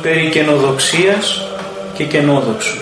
περί καινοδοξίας και καινόδοξου.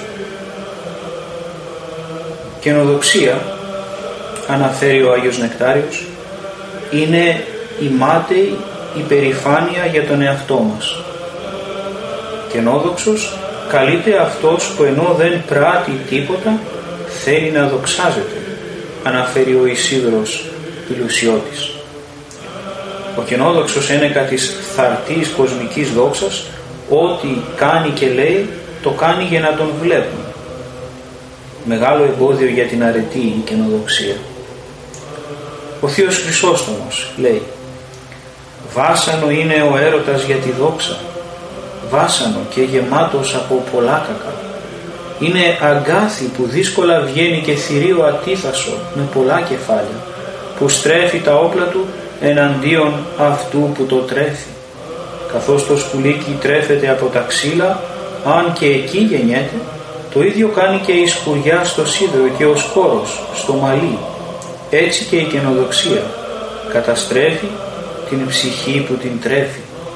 Καινοδοξία, αναφέρει ο Άγιος Νεκτάριος, είναι η μάταιη υπερηφάνεια για τον εαυτό μας. Καινόδοξος καλείται αυτός που ενώ δεν πράττει τίποτα θέλει να δοξάζεται, αναφέρει ο Ισίδωρος Πηλουσιώτης. Ο καινόδοξος ένεκα της θαρτής κοσμικής δόξας, ό,τι κάνει και λέει το κάνει για να τον βλέπουν. Μεγάλο εμπόδιο για την αρετή η καινοδοξία. Ο Θείος Χρυσόστομος λέει: «Βάσανο είναι ο έρωτας για τη δόξα, βάσανο και γεμάτος από πολλά κακά. Είναι αγκάθι που δύσκολα βγαίνει και θηρίο ατίθασο με πολλά κεφάλια, που στρέφει τα όπλα του εναντίον αυτού που το τρέφει. Καθώς το σκουλίκι τρέφεται από τα ξύλα, αν και εκεί γεννιέται, το ίδιο κάνει και η σκουριά στο σίδερο και ο σκόρος στο μαλλί. Έτσι και η καινοδοξία καταστρέφει την ψυχή που την τρέφει.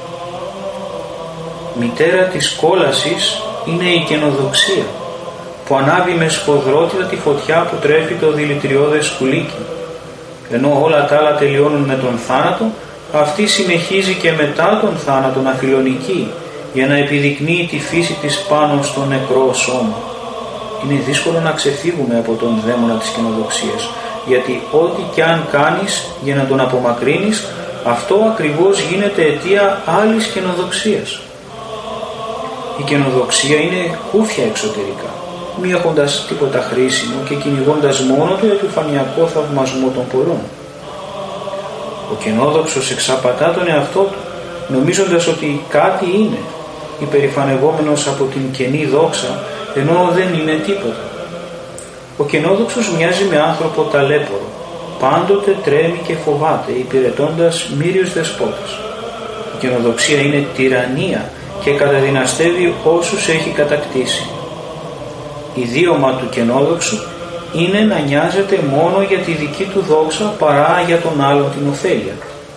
Μητέρα της κόλασης είναι η καινοδοξία, που ανάβει με σφοδρότητα τη φωτιά που τρέφει το δηλητηριώδες σκουλίκι. Ενώ όλα τα άλλα τελειώνουν με τον θάνατο, αυτή συνεχίζει και μετά τον θάνατο να φιλονικεί, για να επιδεικνύει τη φύση της πάνω στο νεκρό σώμα. Είναι δύσκολο να ξεφύγουμε από τον δαίμονα της καινοδοξίας, γιατί ό,τι κι αν κάνεις για να τον απομακρύνεις, αυτό ακριβώς γίνεται αιτία άλλης καινοδοξίας. Η καινοδοξία είναι κούφια εξωτερικά, μη έχοντας τίποτα χρήσιμο και κυνηγώντας μόνο το επιφανειακό θαυμασμό των πολλών. Ο καινόδοξος εξαπατά τον εαυτό του, νομίζοντας ότι κάτι είναι, υπερηφανευόμενος από την καινή δόξα, ενώ δεν είναι τίποτα. Ο καινόδοξος μοιάζει με άνθρωπο ταλέπορο, πάντοτε τρέμει και φοβάται, υπηρετώντας μύριος δεσπότας. Η καινοδοξία είναι τυραννία και καταδυναστεύει όσους έχει κατακτήσει. Ιδίωμα του καινόδοξου είναι να νοιάζεται μόνο για τη δική του δόξα παρά για τον άλλον την ωφέλεια.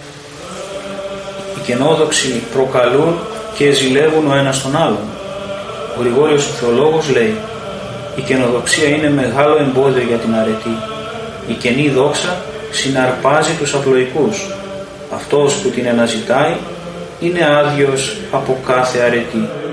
Οι καινόδοξοι προκαλούν και ζηλεύουν ο ένας τον άλλον. Ο Γρηγόριος ο Θεολόγος λέει: «Η καινοδοξία είναι μεγάλο εμπόδιο για την αρετή. Η καινή δόξα συναρπάζει τους απλοϊκούς. Αυτός που την αναζητάει είναι άδειος από κάθε αρετή».